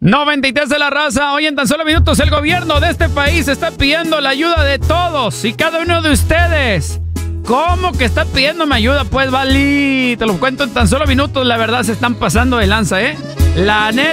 93 de la raza. Hoy en tan solo minutos el gobierno de este país está pidiendo la ayuda de todos y cada uno de ustedes. ¿Cómo que está pidiéndome ayuda? Pues, Vali, te lo cuento en tan solo minutos. La verdad se están pasando de lanza, ¿eh? La neta.